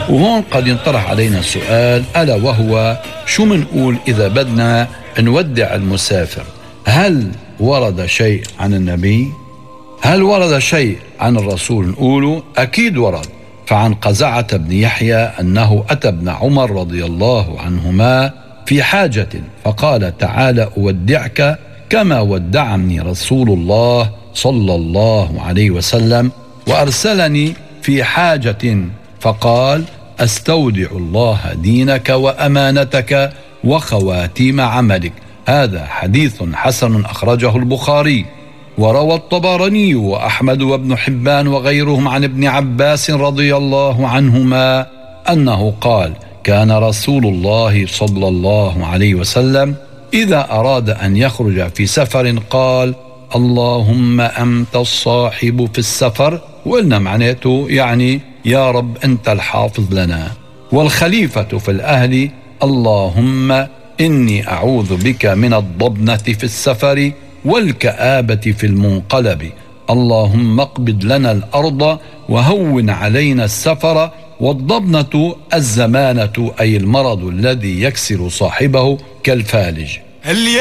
وهون قد ينطرح علينا سؤال، ألا وهو شو منقول إذا بدنا نودع المسافر؟ هل ورد شيء عن النبي؟ هل ورد شيء عن الرسول نقوله؟ أكيد ورد. فعن قزعة بن يحيى أنه أتى ابن عمر رضي الله عنهما في حاجة فقال: تعالى أودعك كما ودعني رسول الله صلى الله عليه وسلم، وأرسلني في حاجة فقال: أستودع الله دينك وأمانتك وخواتيم عملك. هذا حديث حسن أخرجه البخاري. وروى الطبراني وأحمد وابن حبان وغيرهم عن ابن عباس رضي الله عنهما أنه قال: كان رسول الله صلى الله عليه وسلم إذا أراد أن يخرج في سفر قال: اللهم أنت الصاحب في السفر، وقلنا معناته يعني يا رب أنت الحافظ لنا، والخليفة في الأهل، اللهم إني أعوذ بك من الضبنة في السفر والكآبة في المنقلب، اللهم اقبض لنا الأرض وهون علينا السفر. والضبنة الزمانة أي المرض الذي يكسر صاحبه كالفالج.